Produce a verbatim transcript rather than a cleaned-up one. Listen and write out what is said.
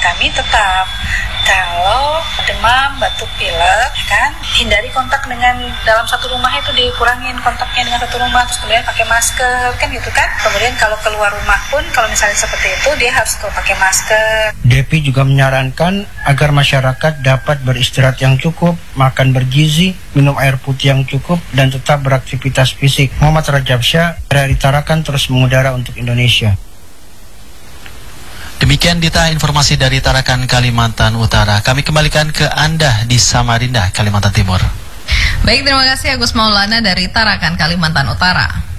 kami tetap kalau demam, batuk, pilek, kan hindari kontak dengan dalam satu rumah, itu dikurangin kontaknya dengan satu rumah, terus kemudian pakai masker, kan gitu kan. Kemudian kalau keluar rumah pun kalau misalnya seperti itu dia harus tuh pakai masker. Depi juga menyarankan agar masyarakat dapat beristirahat yang cukup, makan bergizi, minum air putih yang cukup, dan tetap beraktivitas fisik. Muhammad Rajab Syah dari Tarakan terus mengudara untuk Indonesia. Demikian Dita informasi dari Tarakan, Kalimantan Utara. Kami kembalikan ke Anda di Samarinda, Kalimantan Timur. Baik, terima kasih Agus Maulana dari Tarakan, Kalimantan Utara.